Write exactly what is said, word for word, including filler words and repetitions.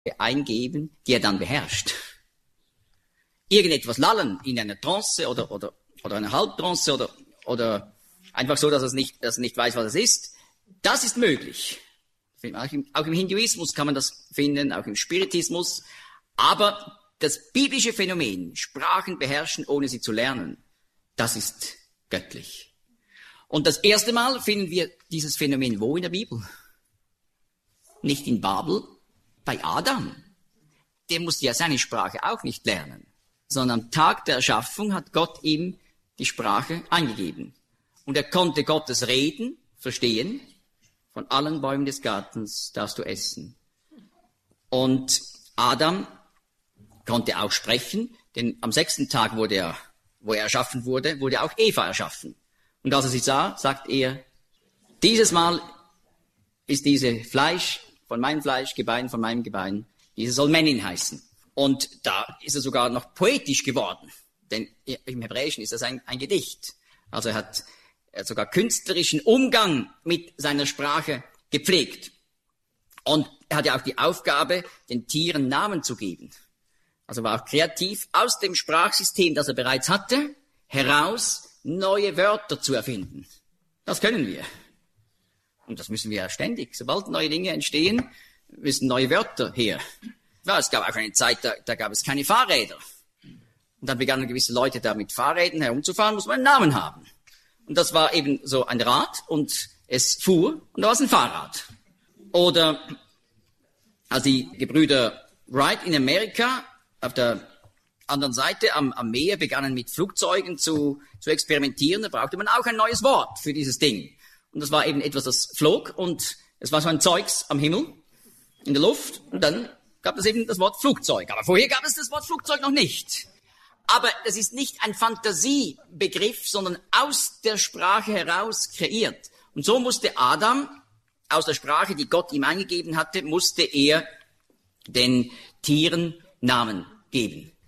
eingeben, die er dann beherrscht. Irgendetwas lallen in einer Trance oder, oder, oder einer Halbtrance oder, oder einfach so, dass er nicht, dass er nicht weiß, was es ist. Das ist möglich. Auch im, auch im Hinduismus kann man das finden, auch im Spiritismus. Aber das biblische Phänomen, Sprachen beherrschen, ohne sie zu lernen, das ist göttlich. Und das erste Mal finden wir dieses Phänomen wo in der Bibel? Nicht in Babel, bei Adam. Der musste ja seine Sprache auch nicht lernen, sondern am Tag der Erschaffung hat Gott ihm die Sprache eingegeben. Und er konnte Gottes Reden verstehen. Von allen Bäumen des Gartens darfst du essen. Und Adam konnte auch sprechen, denn am sechsten Tag, wurde er, wo er erschaffen wurde, wurde auch Eva erschaffen. Und als er sie sah, sagt er, dieses Mal ist diese Fleisch von meinem Fleisch, Gebein von meinem Gebein, diese soll Männin heißen. Und da ist er sogar noch poetisch geworden, denn im Hebräischen ist das ein, ein Gedicht. Also er hat Er hat sogar künstlerischen Umgang mit seiner Sprache gepflegt. Und er hatte auch die Aufgabe, den Tieren Namen zu geben. Also war auch kreativ, aus dem Sprachsystem, das er bereits hatte, heraus neue Wörter zu erfinden. Das können wir. Und das müssen wir ja ständig. Sobald neue Dinge entstehen, müssen neue Wörter her. Ja, es gab auch eine Zeit, da, da gab es keine Fahrräder. Und dann begannen gewisse Leute da mit Fahrrädern herumzufahren, muss man einen Namen haben. Und das war eben so ein Rad und es fuhr und da war es ein Fahrrad. Oder als die Gebrüder Wright in Amerika auf der anderen Seite am, am Meer begannen mit Flugzeugen zu, zu experimentieren, da brauchte man auch ein neues Wort für dieses Ding. Und das war eben etwas, das flog und es war so ein Zeugs am Himmel, in der Luft und dann gab es eben das Wort Flugzeug. Aber vorher gab es das Wort Flugzeug noch nicht. Aber das ist nicht ein Fantasiebegriff, sondern aus der Sprache heraus kreiert. Und so musste Adam, aus der Sprache, die Gott ihm eingegeben hatte, musste er den Tieren Namen geben.